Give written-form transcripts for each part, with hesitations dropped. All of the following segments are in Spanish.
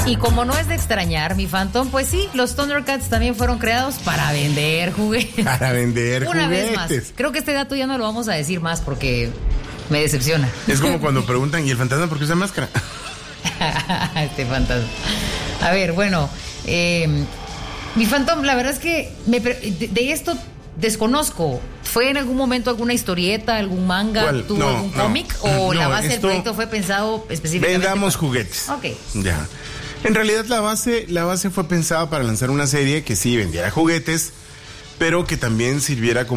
Y como no es de extrañar, mi Phantom, pues sí, los Thundercats también fueron creados para vender juguetes. Para vender Una juguetes. vez más. Creo que este dato ya no lo vamos a decir más porque me decepciona. Es como cuando preguntan, ¿y el fantasma por qué usa máscara? Este fantasma. A ver, bueno, mi Phantom, la verdad es que de esto desconozco. ¿Fue en algún momento alguna historieta, algún manga, tuvo algún cómic? ¿O la base del proyecto fue pensado específicamente? Vendamos juguetes. Ok. Ya. En realidad la base fue pensada para lanzar una serie que sí vendiera juguetes, pero que también sirviera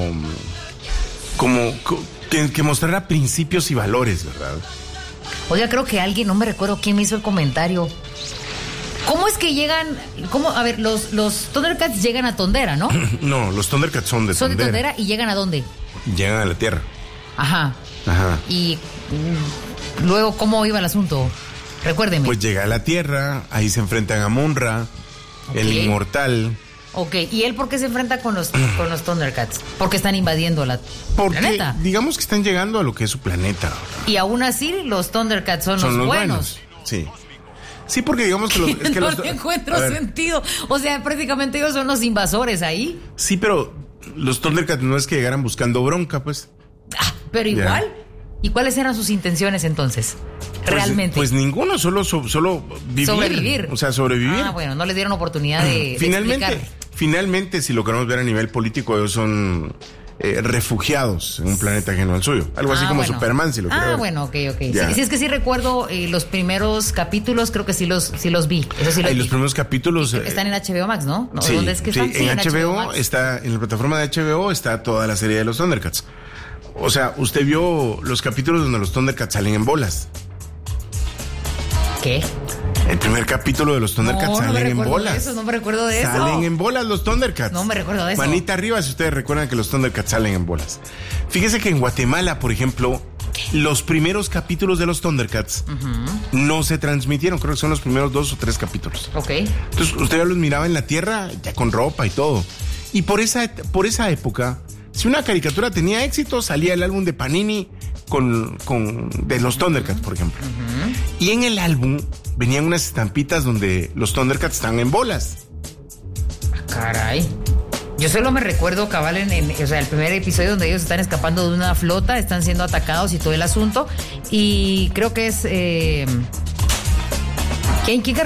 que mostrara principios y valores, ¿verdad? Oiga, creo que alguien, no me recuerdo quién me hizo el comentario. ¿Cómo es que llegan? A ver, los Thundercats llegan a Tondera, ¿no? No, los Thundercats son de Tondera. Son de Tondera y llegan ¿a dónde? Llegan a la Tierra. Ajá. Y luego, ¿cómo iba el asunto? Recuérdeme. Pues llega a la Tierra, ahí se enfrentan a Munra, el inmortal. Ok, ¿y él por qué se enfrenta con los Thundercats? Porque están invadiendo la planeta. Digamos que están llegando a lo que es su planeta. Y aún así, los Thundercats son los buenos. Sí. Sí, porque digamos que no le encuentro sentido. O sea, prácticamente ellos son los invasores ahí. Sí, pero los Thundercats no es que llegaran buscando bronca, pues. Pero igual. ¿Y cuáles eran sus intenciones entonces? Realmente. Pues ninguno, solo vivir. Sobrevivir. O sea, sobrevivir. Bueno, no les dieron oportunidad de Finalmente, si lo queremos ver a nivel político, ellos son refugiados en un planeta ajeno al suyo. Algo así como Superman, si lo quiero ver. Bueno, ok. Sí, es que sí recuerdo los primeros capítulos, creo que sí los vi. Eso sí los primeros capítulos están en HBO Max, ¿no? Sí, ¿dónde es que están? Sí, en HBO Max. Está, en la plataforma de HBO está toda la serie de los Thundercats. O sea, usted vio los capítulos donde los Thundercats salen en bolas. ¿Qué? El primer capítulo de los Thundercats salen en bolas. No me recuerdo de eso. Salen en bolas los Thundercats. No me recuerdo de eso. Manita arriba si ustedes recuerdan que los Thundercats salen en bolas. Fíjese que en Guatemala, por ejemplo, los primeros capítulos de los Thundercats no se transmitieron. Creo que son los primeros 2 o 3 capítulos. Ok. Entonces usted ya los miraba en la tierra, ya con ropa y todo. Y por esa época, si una caricatura tenía éxito, salía el álbum de Panini de los Thundercats, por ejemplo. Y en el álbum venían unas estampitas donde los Thundercats están en bolas. Caray. Yo solo me recuerdo cabal el primer episodio donde ellos están escapando de una flota, están siendo atacados y todo el asunto. Y creo que es... ¿Quién